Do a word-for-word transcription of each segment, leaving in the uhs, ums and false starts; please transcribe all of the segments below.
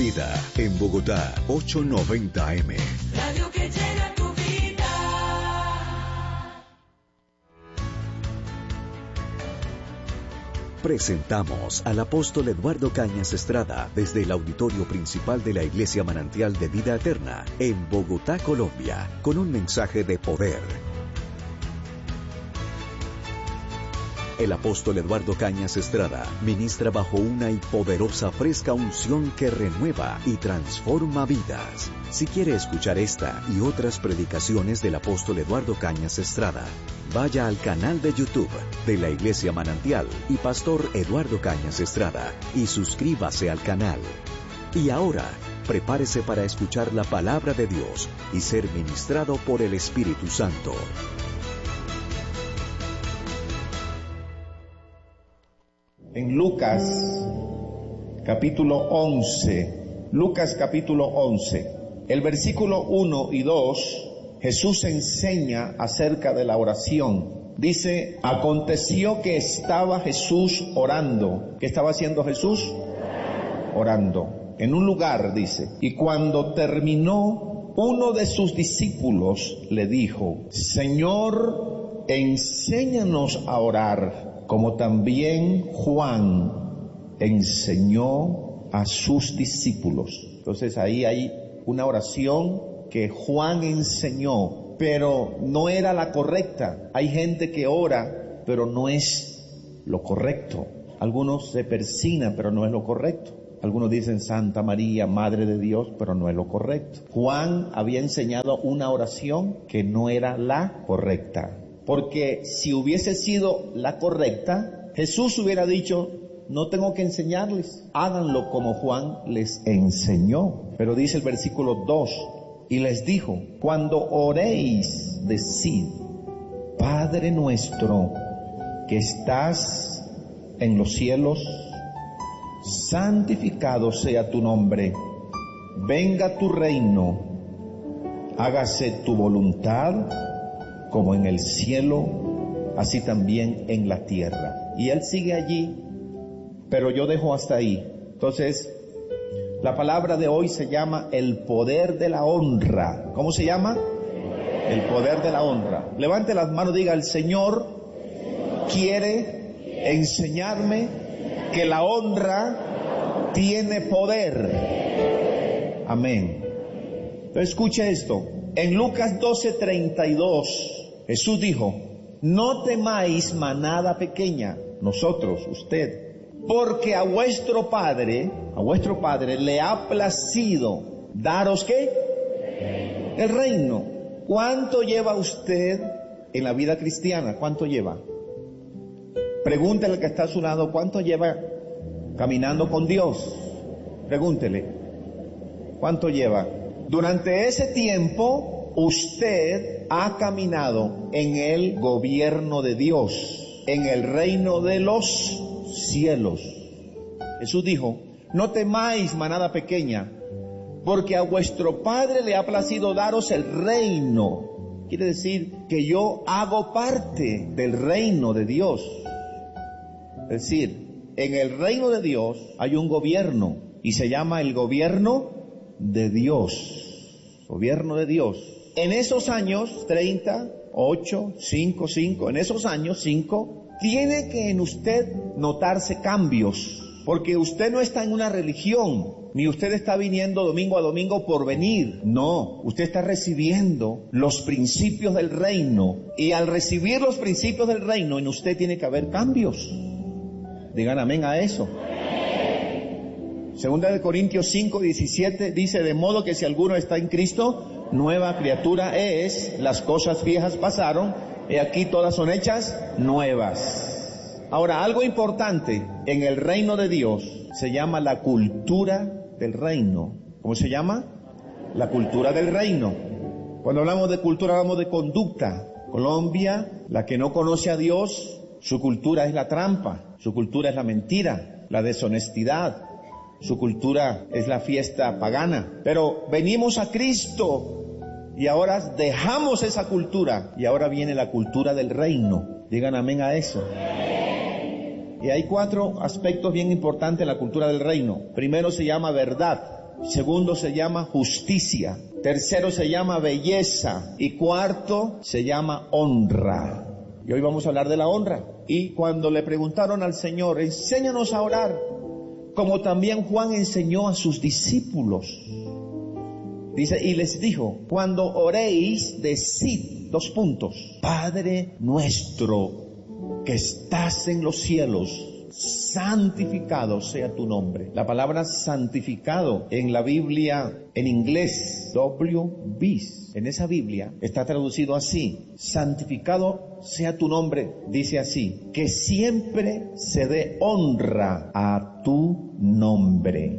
vida en Bogotá, ochocientos noventa A M. Radio que llena tu vida. Presentamos al apóstol Eduardo Cañas Estrada desde el auditorio principal de la Iglesia Manantial de Vida Eterna en Bogotá, Colombia, con un mensaje de poder. El apóstol Eduardo Cañas Estrada ministra bajo una y poderosa fresca unción que renueva y transforma vidas. Si quiere escuchar esta y otras predicaciones del apóstol Eduardo Cañas Estrada, vaya al canal de YouTube de la Iglesia Manantial y Pastor Eduardo Cañas Estrada y suscríbase al canal. Y ahora, prepárese para escuchar la palabra de Dios y ser ministrado por el Espíritu Santo. En Lucas, capítulo once, Lucas capítulo once, el versículo uno y dos, Jesús enseña acerca de la oración. Dice, aconteció que estaba Jesús orando. ¿Qué estaba haciendo Jesús? Orando. En un lugar, dice, y cuando terminó, uno de sus discípulos le dijo, Señor, enséñanos a orar, como también Juan enseñó a sus discípulos. Entonces ahí hay una oración que Juan enseñó, pero no era la correcta. Hay gente que ora, pero no es lo correcto. Algunos se persignan, pero no es lo correcto. Algunos dicen Santa María, Madre de Dios, pero no es lo correcto. Juan había enseñado una oración que no era la correcta. Porque si hubiese sido la correcta, Jesús hubiera dicho, no tengo que enseñarles, háganlo como Juan les enseñó. Pero dice el versículo dos, y les dijo, cuando oréis, decid, Padre nuestro que estás en los cielos, santificado sea tu nombre, venga tu reino, hágase tu voluntad, como en el cielo, así también en la tierra. Y él sigue allí, pero yo dejo hasta ahí. Entonces, la palabra de hoy se llama el poder de la honra. ¿Cómo se llama? El poder de la honra. Levante las manos, diga, el Señor quiere enseñarme que la honra tiene poder. Amén. Entonces, escuche esto. En Lucas doce treinta y dos, Jesús dijo, no temáis manada pequeña, nosotros, usted, porque a vuestro Padre, a vuestro Padre le ha placido daros ¿qué? El reino. ¿Cuánto lleva usted en la vida cristiana? ¿Cuánto lleva? Pregúntele al que está a su lado, ¿cuánto lleva caminando con Dios? Pregúntele, ¿cuánto lleva? Durante ese tiempo, usted ha caminado en el gobierno de Dios, en el reino de los cielos. Jesús dijo, no temáis manada pequeña, porque a vuestro Padre le ha placido daros el reino. Quiere decir que yo hago parte del reino de Dios. Es decir, en el reino de Dios hay un gobierno y se llama el gobierno de Dios. Gobierno de Dios. En esos años, treinta, ocho, cinco, cinco, en esos años, cinco, tiene que en usted notarse cambios. Porque usted no está en una religión, ni usted está viniendo domingo a domingo por venir. No, usted está recibiendo los principios del reino. Y al recibir los principios del reino, en usted tiene que haber cambios. Digan amén a eso. Segunda de Corintios cinco, diecisiete dice, de modo que si alguno está en Cristo, nueva criatura es, las cosas viejas pasaron, y aquí todas son hechas nuevas. Ahora, algo importante en el reino de Dios se llama la cultura del reino. ¿Cómo se llama? La cultura del reino. Cuando hablamos de cultura hablamos de conducta. Colombia, la que no conoce a Dios, su cultura es la trampa, su cultura es la mentira, la deshonestidad, su cultura es la fiesta pagana. Pero venimos a Cristo y ahora dejamos esa cultura y ahora viene la cultura del reino. Digan amén a eso. Y hay cuatro aspectos bien importantes en la cultura del reino. Primero se llama verdad. Segundo se llama justicia. Tercero se llama belleza. Y cuarto se llama honra. Y hoy vamos a hablar de la honra. Y cuando le preguntaron al Señor, enséñanos a orar, como también Juan enseñó a sus discípulos. Dice, y les dijo, cuando oréis, decid, dos puntos, Padre nuestro que estás en los cielos, santificado sea tu nombre. La palabra santificado en la Biblia, en inglés, W B S, en esa Biblia está traducido así, santificado sea tu nombre, dice así, que siempre se dé honra a tu nombre.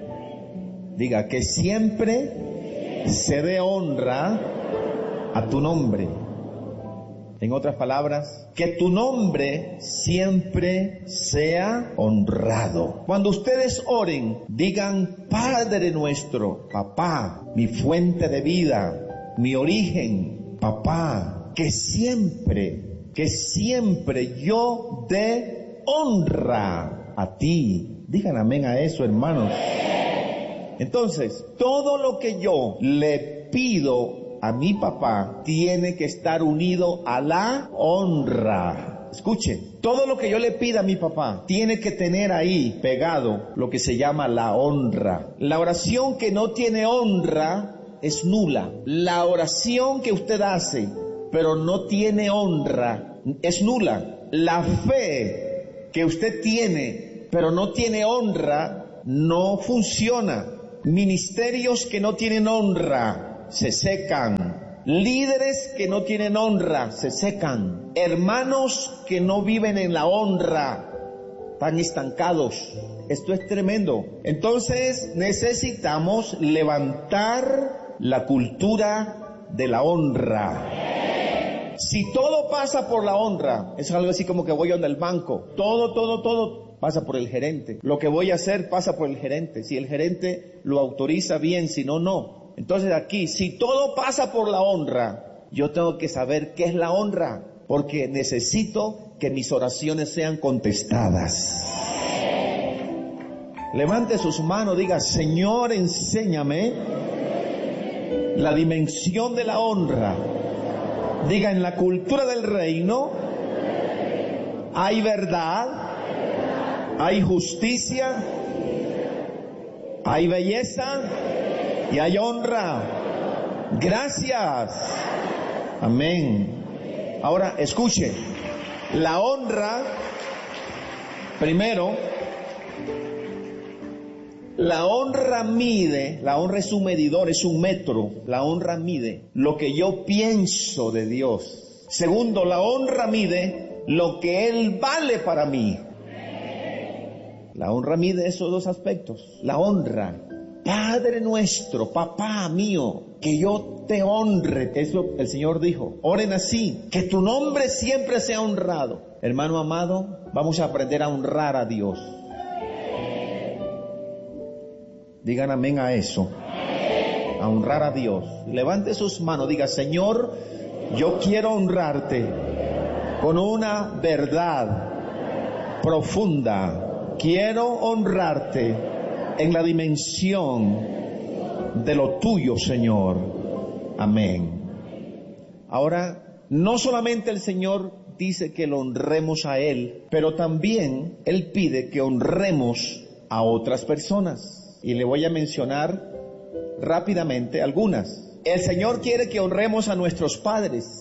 Diga, que siempre se dé honra a tu nombre. En otras palabras, que tu nombre siempre sea honrado. Cuando ustedes oren, digan, Padre nuestro, papá, mi fuente de vida, mi origen, papá, que siempre, que siempre yo dé honra a ti. Digan amén a eso, hermanos. Entonces, todo lo que yo le pido a mi papá tiene que estar unido a la honra. Escuchen, todo lo que yo le pida a mi papá tiene que tener ahí pegado lo que se llama la honra. La oración que no tiene honra es nula. La oración que usted hace pero no tiene honra es nula. La fe que usted tiene pero no tiene honra no funciona. Ministerios que no tienen honra se secan. Líderes que no tienen honra se secan. Hermanos que no viven en la honra están estancados. Esto es tremendo. Entonces necesitamos levantar la cultura de la honra. Si todo pasa por la honra, es algo así como que voy a el banco. Todo, todo, todo pasa por el gerente. Lo que voy a hacer pasa por el gerente. Si el gerente lo autoriza, bien, si no, no. Entonces aquí, si todo pasa por la honra, yo tengo que saber qué es la honra, porque necesito que mis oraciones sean contestadas. Levante sus manos, diga, Señor, enséñame la dimensión de la honra. Diga, en la cultura del reino hay verdad, hay justicia, hay belleza y hay honra. Gracias. Amén. Ahora escuche, la honra, primero, la honra mide, la honra es un medidor, es un metro, la honra mide lo que yo pienso de Dios. Segundo, la honra mide lo que Él vale para mí. La honra mide esos dos aspectos. La honra, Padre nuestro, papá mío, que yo te honre. Eso el Señor dijo. Oren así, que tu nombre siempre sea honrado. Hermano amado, vamos a aprender a honrar a Dios. Digan amén a eso. A honrar a Dios. Levante sus manos, diga, Señor, yo quiero honrarte con una verdad profunda. Quiero honrarte en la dimensión de lo tuyo, Señor. Amén. Ahora, no solamente el Señor dice que lo honremos a Él, pero también Él pide que honremos a otras personas. Y le voy a mencionar rápidamente algunas. El Señor quiere que honremos a nuestros padres.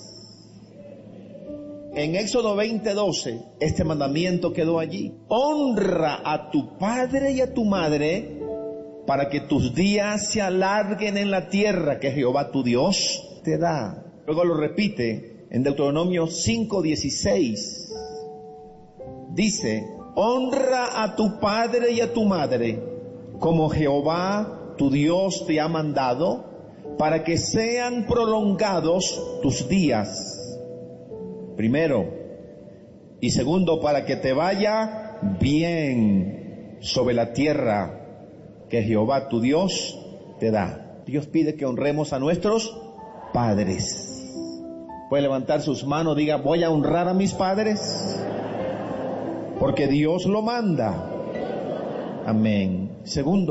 En Éxodo veinte doce, este mandamiento quedó allí. Honra a tu padre y a tu madre para que tus días se alarguen en la tierra que Jehová tu Dios te da. Luego lo repite en Deuteronomio cinco dieciséis. Dice, honra a tu padre y a tu madre como Jehová tu Dios te ha mandado, para que sean prolongados tus días. Primero. Y segundo, para que te vaya bien sobre la tierra que Jehová tu Dios te da. Dios pide que honremos a nuestros padres. Puede levantar sus manos, diga, voy a honrar a mis padres, porque Dios lo manda. Amén. Segundo,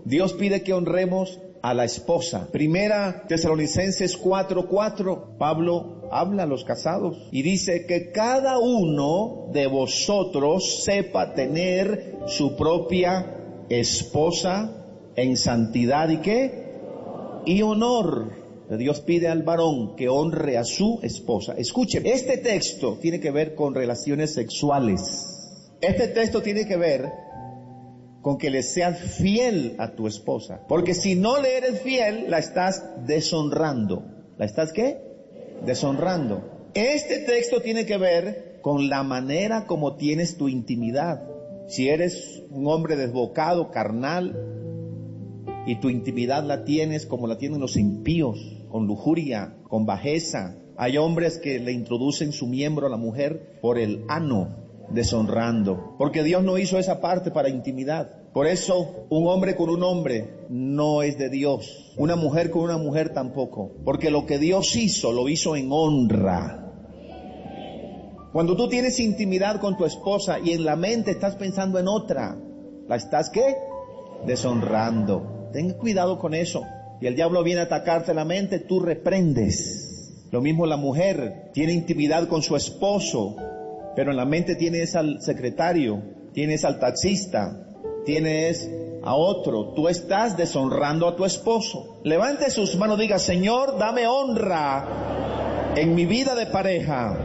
Dios pide que honremos a la esposa. Primera Tesalonicenses cuatro cuatro, Pablo habla a los casados y dice que cada uno de vosotros sepa tener su propia esposa en santidad y qué, y honor. Dios pide al varón que honre a su esposa. Escuche, este texto tiene que ver con relaciones sexuales. Este texto tiene que ver con que le seas fiel a tu esposa. Porque si no le eres fiel, la estás deshonrando. ¿La estás qué? Deshonrando. Este texto tiene que ver con la manera como tienes tu intimidad. Si eres un hombre desbocado, carnal, y tu intimidad la tienes como la tienen los impíos, con lujuria, con bajeza. Hay hombres que le introducen su miembro a la mujer por el ano, deshonrando, porque Dios no hizo esa parte para intimidad. Por eso un hombre con un hombre no es de Dios, una mujer con una mujer tampoco, porque lo que Dios hizo, lo hizo en honra. Cuando tú tienes intimidad con tu esposa y en la mente estás pensando en otra, ¿la estás qué? Deshonrando. Ten cuidado con eso. Y el diablo viene a atacarte la mente, tú reprendes. Lo mismo la mujer tiene intimidad con su esposo, pero en la mente tienes al secretario, tienes al taxista, tienes a otro. Tú estás deshonrando a tu esposo. Levante sus manos, diga: Señor, dame honra en mi vida de pareja.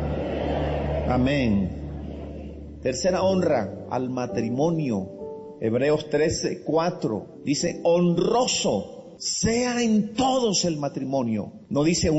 Amén. Tercera honra al matrimonio. Hebreos trece cuatro dice: honroso sea en todos el matrimonio. No dice